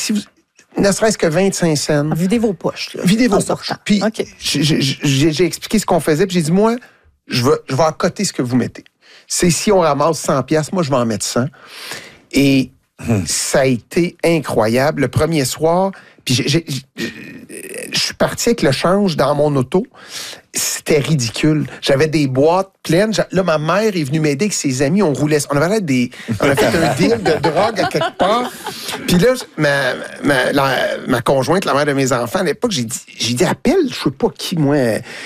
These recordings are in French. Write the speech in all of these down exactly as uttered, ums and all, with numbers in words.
si vous... ne serait-ce que vingt-cinq cents. Videz vos poches. Là, videz vos poches. Puis okay. j'ai, j'ai, j'ai expliqué ce qu'on faisait, puis j'ai dit, moi, je vais, je vais accoter ce que vous mettez. C'est si on ramasse cent piastres, moi, je vais en mettre cent. Et hum. ça a été incroyable. Le premier soir, puis j'ai, j'ai, je suis parti avec le change dans mon auto. C'était ridicule. J'avais des boîtes pleines. Là, ma mère est venue m'aider avec ses amis. On roulait. On avait des. On a fait un deal de drogue à quelque part. Puis là, ma, ma, la, ma conjointe, la mère de mes enfants, à l'époque, j'ai dit, j'ai dit appelle, je sais pas qui, moi,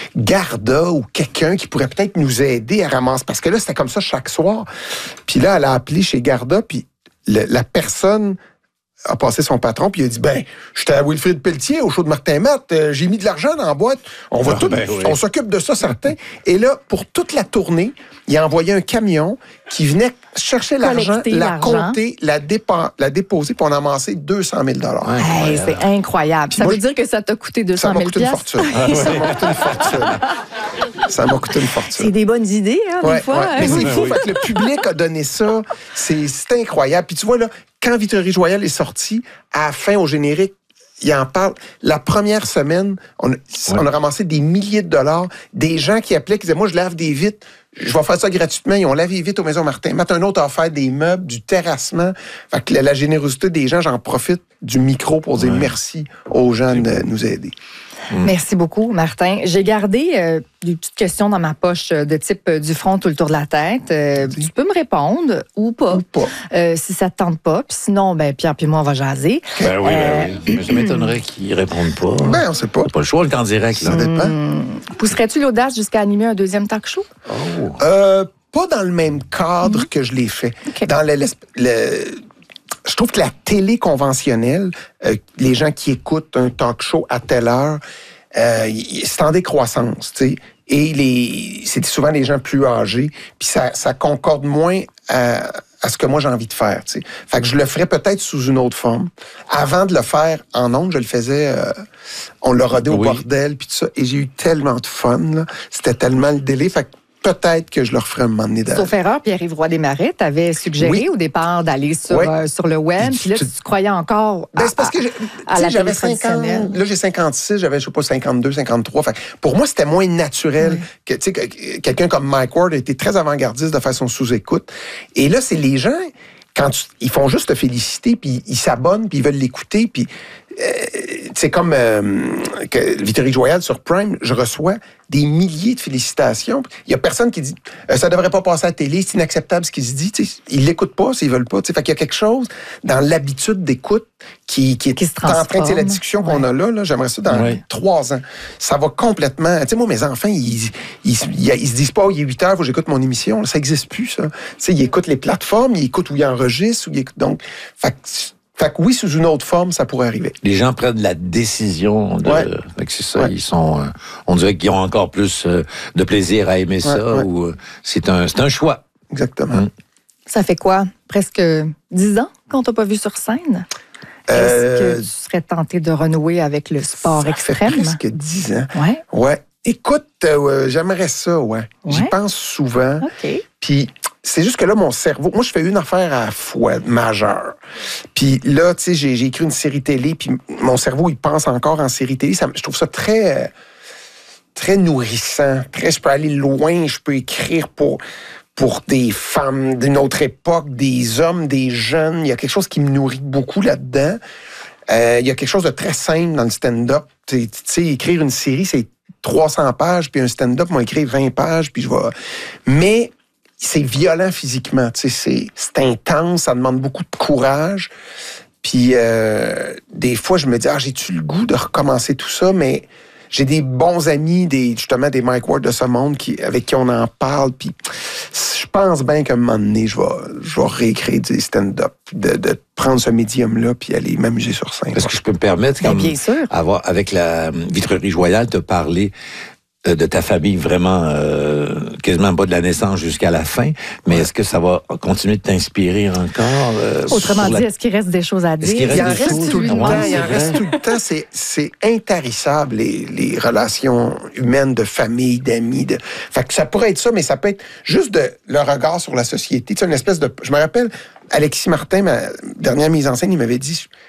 Garda ou quelqu'un qui pourrait peut-être nous aider à ramasser. Parce que là, c'était comme ça chaque soir. Puis là, elle a appelé chez Garda, puis le, la personne a passé son patron, puis il a dit, ben, j'étais à Wilfrid Pelletier, au show de Martin Matt, euh, j'ai mis de l'argent dans la boîte, on va ah, tout, ben, oui. on s'occupe de ça, certains. Et là, pour toute la tournée, il a envoyé un camion qui venait chercher l'argent, la l'argent. compter, la, dépa- la déposer, puis on a amassé deux cent mille dollars. Hey, c'est incroyable. Ça moi, veut dire que ça t'a coûté deux cent mille dollars? Ça m'a coûté une fortune. Ça m'a coûté une fortune. Ça m'a coûté une fortune. C'est des bonnes idées, hein, ouais, des fois. Ouais. Mais c'est fou, fait que le public a donné ça. C'est, c'est incroyable. Puis tu vois, là, quand Vitrerie Joyal est sorti, à la fin, au générique, il en parle. La première semaine, on a, ouais. on a ramassé des milliers de dollars. Des gens qui appelaient, qui disaient, moi, je lave des vitres. Je vais faire ça gratuitement. Ils ont lavé les vitres aux Maisons Martin. Matt, un autre a offert des meubles, du terrassement. Fait que la, la générosité des gens, j'en profite du micro pour dire ouais. merci aux gens de nous aider. Mmh. Merci beaucoup, Martin. J'ai gardé euh, des petites questions dans ma poche de type euh, du front tout le tour de la tête. Euh, tu peux me répondre ou pas, ou pas. Euh, si ça te tente pas. Puis sinon, ben, Pierre puis moi, on va jaser. Ben oui, euh, ben oui. Mais je m'étonnerais qu'ils répondent pas. Ben, on sait pas. C'est pas le choix, le temps direct. Là. Ça dépend. Mmh. Pousserais-tu l'audace jusqu'à animer un deuxième talk show? Oh. Euh, pas dans le même cadre mmh. que je l'ai fait. Okay. Dans le... le, le Je trouve que la télé conventionnelle, euh, les gens qui écoutent un talk show à telle heure, euh, c'est en décroissance, tu sais. Et les, c'est souvent les gens plus âgés, puis ça, ça concorde moins à, à ce que moi j'ai envie de faire, tu sais. Fait que je le ferais peut-être sous une autre forme. Avant de le faire en ondes, je le faisais, euh, on l'a rodé au oui. bordel, puis tout ça, et j'ai eu tellement de fun, là. C'était tellement le délai, fait que peut-être que je leur ferai un moment donné d'aller. Sauf erreur, Pierre-Yves Roy Desmarais t'avais suggéré oui. au départ d'aller sur, oui. euh, sur le web. Puis là, tu, tu croyais encore à, ben, c'est parce que à, à la j'avais cinquante, là, j'ai cinquante-six, j'avais, je sais pas, cinquante-deux, cinquantre-trois. Fait, pour moi, c'était moins naturel oui. que, tu sais, que quelqu'un comme Mike Ward a été très avant-gardiste de faire son sous-écoute. Et là, c'est les gens, quand tu, ils font juste te féliciter, puis ils s'abonnent, puis ils veulent l'écouter, puis euh, c'est comme euh, que Vitrerie Joyal sur Prime, je reçois des milliers de félicitations. Il y a personne qui dit euh, ça devrait pas passer à la télé, c'est inacceptable ce qu'il se dit. T'sais, ils l'écoutent pas s'ils veulent pas. T'sais. Fait qu'il y a quelque chose dans l'habitude d'écoute qui, qui est qui se en train de la discussion ouais. qu'on a là, là. J'aimerais ça dans ouais. trois ans. Ça va complètement. Tu sais, moi, mes enfants, ils, ils, ils, ils, ils se disent pas, oh, il est huit heures, faut que j'écoute mon émission. Là, ça n'existe plus, ça. Tu sais, ils écoutent les plateformes, ils écoutent où ils enregistrent, où ils écoutent. Donc, fait que, Fait que oui, sous une autre forme, ça pourrait arriver. Les gens prennent la décision de... Ouais. Fait que c'est ça, ouais. ils sont... Euh, on dirait qu'ils ont encore plus euh, de plaisir à aimer ça, ouais, ouais. ou euh, c'est un, c'est un choix. Exactement. Hum. Ça fait quoi? Presque dix ans qu'on t'a pas vu sur scène? Euh, Est-ce que tu serais tenté de renouer avec le sport ça extrême? Ça fait presque dix ans. Ouais. Ouais. Écoute, euh, j'aimerais ça, ouais. ouais. J'y pense souvent. OK. Puis... C'est juste que là, mon cerveau... Moi, je fais une affaire à la fois majeure. Puis là, tu sais, j'ai, j'ai écrit une série télé, puis mon cerveau, il pense encore en série télé. Ça, je trouve ça très... Euh, très nourrissant. Très, je peux aller loin, je peux écrire pour, pour des femmes d'une autre époque, des hommes, des jeunes. Il y a quelque chose qui me nourrit beaucoup là-dedans. Euh, il y a quelque chose de très simple dans le stand-up. Tu sais, écrire une série, c'est trois cents pages, puis un stand-up, moi, écrire vingt pages, puis je vais... Mais... c'est violent physiquement, tu sais, c'est, c'est intense, ça demande beaucoup de courage. Puis euh, des fois, je me dis, ah, j'ai-tu le goût de recommencer tout ça? Mais j'ai des bons amis, des, justement des Mike Ward de ce monde qui, avec qui on en parle. Puis je pense bien qu'à un moment donné, je vais, je vais réécrire du stand-up, de, de prendre ce médium-là puis aller m'amuser sur scène. Est-ce que je peux me permettre, comme, bien sûr. Avoir, avec la Vitrerie Joyal, de parler de ta famille vraiment euh, quasiment pas de la naissance jusqu'à la fin, mais ouais. Est-ce que ça va continuer de t'inspirer encore? Euh, Autrement dit, la... est-ce qu'il reste des choses à dire? Il reste en reste choses? tout le temps. Ouais, il en reste tout le temps. C'est, c'est intarissable, les, les relations humaines de famille, d'amis. De... Fait que ça pourrait être ça, mais ça peut être juste de, le regard sur la société. Tu sais, une espèce de... Je me rappelle, Alexis Martin, ma dernière mise en scène, il m'avait dit...